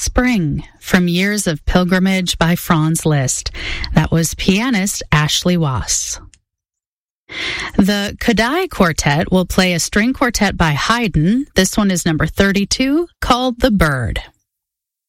Spring from Years of Pilgrimage by Franz Liszt. That was pianist Ashley Wass. The Kodály Quartet will play a string quartet by Haydn. This one is number 32, called The Bird.